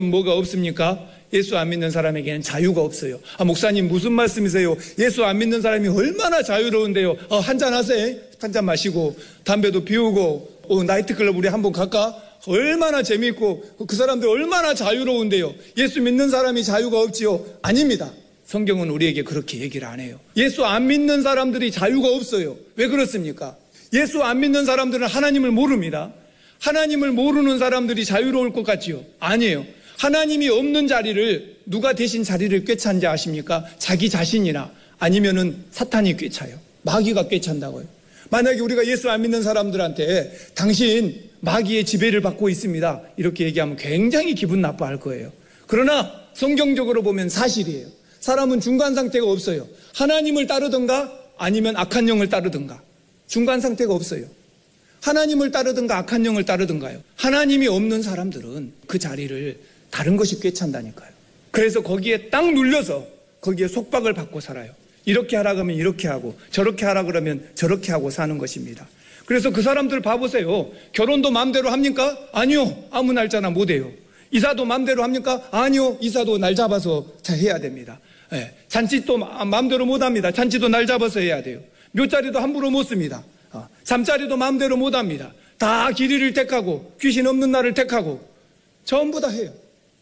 뭐가 없습니까? 예수 안 믿는 사람에게는 자유가 없어요. 목사님 무슨 말씀이세요? 예수 안 믿는 사람이 얼마나 자유로운데요. 한잔 하세요. 한잔 마시고 담배도 피우고 나이트클럽 우리 한번 갈까? 얼마나 재미있고 그 사람들 얼마나 자유로운데요. 예수 믿는 사람이 자유가 없지요? 아닙니다. 성경은 우리에게 그렇게 얘기를 안 해요. 예수 안 믿는 사람들이 자유가 없어요. 왜 그렇습니까? 예수 안 믿는 사람들은 하나님을 모릅니다. 하나님을 모르는 사람들이 자유로울 것 같지요? 아니에요. 하나님이 없는 자리를 누가 대신 자리를 꿰찬지 아십니까? 자기 자신이나 아니면은 사탄이 꿰차요. 마귀가 꿰찬다고요. 만약에 우리가 예수 안 믿는 사람들한테 당신 마귀의 지배를 받고 있습니다, 이렇게 얘기하면 굉장히 기분 나빠할 거예요. 그러나 성경적으로 보면 사실이에요. 사람은 중간 상태가 없어요. 하나님을 따르든가 아니면 악한 영을 따르든가. 중간 상태가 없어요. 하나님을 따르든가 악한 영을 따르든가요. 하나님이 없는 사람들은 그 자리를 다른 것이 꿰찬다니까요. 그래서 거기에 딱 눌려서 거기에 속박을 받고 살아요. 이렇게 하라 그러면 이렇게 하고 저렇게 하라 그러면 저렇게 하고 사는 것입니다. 그래서 그 사람들 봐보세요. 결혼도 마음대로 합니까? 아니요. 아무 날짜나 못해요. 이사도 마음대로 합니까? 아니요. 이사도 날 잡아서 해야 됩니다. 잔치도 마음대로 못합니다. 잔치도 날 잡아서 해야 돼요. 묘자리도 함부로 못 씁니다. 잠자리도 마음대로 못합니다. 다 길이를 택하고 귀신 없는 날을 택하고 전부 다 해요.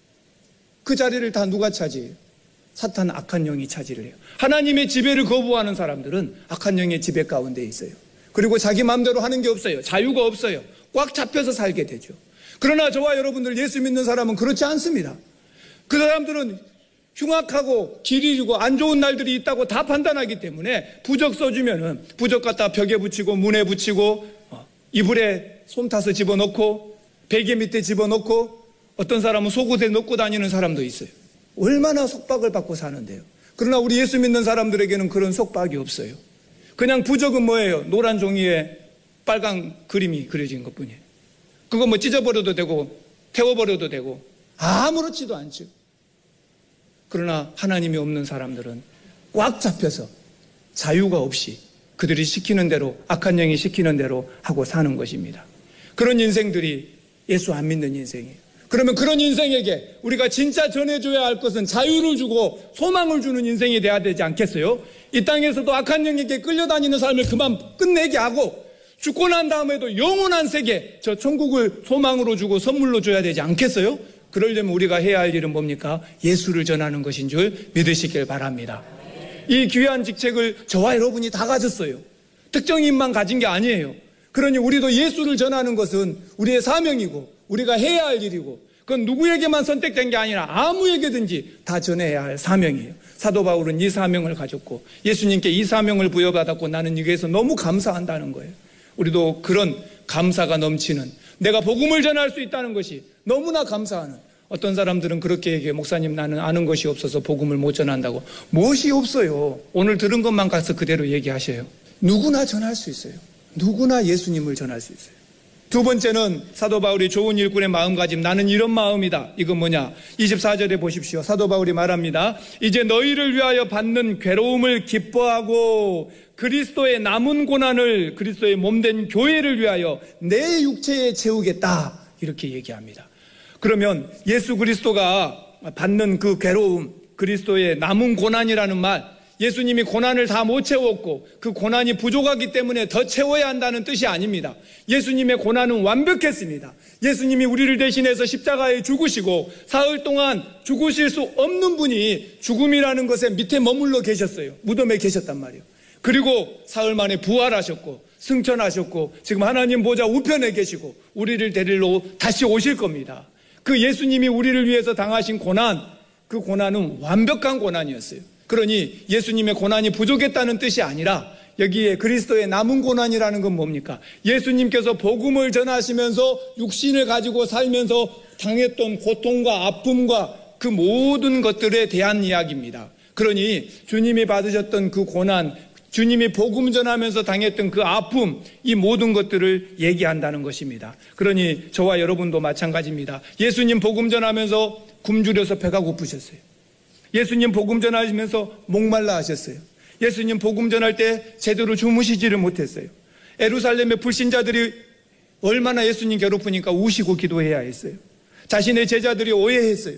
그 자리를 다 누가 차지해요? 사탄 악한 영이 차지를 해요. 하나님의 지배를 거부하는 사람들은 악한 영의 지배 가운데 있어요. 그리고 자기 마음대로 하는 게 없어요. 자유가 없어요. 꽉 잡혀서 살게 되죠. 그러나 저와 여러분들 예수 믿는 사람은 그렇지 않습니다. 그 사람들은 흉악하고 길 잃고 안 좋은 날들이 있다고 다 판단하기 때문에 부적 써주면은 부적 갖다 벽에 붙이고 문에 붙이고 이불에 솜 타서 집어넣고 베개 밑에 집어넣고 어떤 사람은 속옷에 넣고 다니는 사람도 있어요. 얼마나 속박을 받고 사는데요. 그러나 우리 예수 믿는 사람들에게는 그런 속박이 없어요. 그냥 부적은 뭐예요? 노란 종이에 빨간 그림이 그려진 것뿐이에요. 그거 뭐 찢어버려도 되고 태워버려도 되고 아무렇지도 않죠. 그러나 하나님이 없는 사람들은 꽉 잡혀서 자유가 없이 그들이 시키는 대로 악한 영이 시키는 대로 하고 사는 것입니다. 그런 인생들이 예수 안 믿는 인생이에요. 그러면 그런 인생에게 우리가 진짜 전해줘야 할 것은 자유를 주고 소망을 주는 인생이 돼야 되지 않겠어요? 이 땅에서도 악한 영에게 끌려다니는 삶을 그만 끝내게 하고 죽고 난 다음에도 영원한 세계, 저 천국을 소망으로 주고 선물로 줘야 되지 않겠어요? 그러려면 우리가 해야 할 일은 뭡니까? 예수를 전하는 것인 줄 믿으시길 바랍니다. 이 귀한 직책을 저와 여러분이 다 가졌어요. 특정인만 가진 게 아니에요. 그러니 우리도 예수를 전하는 것은 우리의 사명이고 우리가 해야 할 일이고 그건 누구에게만 선택된 게 아니라 아무에게든지 다 전해야 할 사명이에요. 사도 바울은 이 사명을 가졌고 예수님께 이 사명을 부여받았고 나는 여기에서 너무 감사한다는 거예요. 우리도 그런 감사가 넘치는, 내가 복음을 전할 수 있다는 것이 너무나 감사하는, 어떤 사람들은 그렇게 얘기해요. 목사님, 나는 아는 것이 없어서 복음을 못 전한다고. 무엇이 없어요? 오늘 들은 것만 가서 그대로 얘기하셔요. 누구나 전할 수 있어요. 누구나 예수님을 전할 수 있어요. 두 번째는 사도 바울이 좋은 일꾼의 마음가짐, 나는 이런 마음이다. 이건 뭐냐? 24절에 보십시오. 사도 바울이 말합니다. 이제 너희를 위하여 받는 괴로움을 기뻐하고 그리스도의 남은 고난을, 그리스도의 몸된 교회를 위하여 내 육체에 채우겠다. 이렇게 얘기합니다. 그러면 예수 그리스도가 받는 그 괴로움, 그리스도의 남은 고난이라는 말, 예수님이 고난을 다 못 채웠고 그 고난이 부족하기 때문에 더 채워야 한다는 뜻이 아닙니다. 예수님의 고난은 완벽했습니다. 예수님이 우리를 대신해서 십자가에 죽으시고 사흘 동안 죽으실 수 없는 분이 죽음이라는 것에 밑에 머물러 계셨어요. 무덤에 계셨단 말이에요. 그리고 사흘 만에 부활하셨고 승천하셨고 지금 하나님 보좌 우편에 계시고 우리를 데리러 다시 오실 겁니다. 그 예수님이 우리를 위해서 당하신 고난, 그 고난은 완벽한 고난이었어요. 그러니 예수님의 고난이 부족했다는 뜻이 아니라 여기에 그리스도의 남은 고난이라는 건 뭡니까? 예수님께서 복음을 전하시면서 육신을 가지고 살면서 당했던 고통과 아픔과 그 모든 것들에 대한 이야기입니다. 그러니 주님이 받으셨던 그 고난, 주님이 복음 전하면서 당했던 그 아픔, 이 모든 것들을 얘기한다는 것입니다. 그러니 저와 여러분도 마찬가지입니다. 예수님 복음 전하면서 굶주려서 배가 고프셨어요. 예수님 복음 전하시면서 목말라 하셨어요. 예수님 복음 전할 때 제대로 주무시지를 못했어요. 예루살렘의 불신자들이 얼마나 예수님 괴롭으니까 우시고 기도해야 했어요. 자신의 제자들이 오해했어요.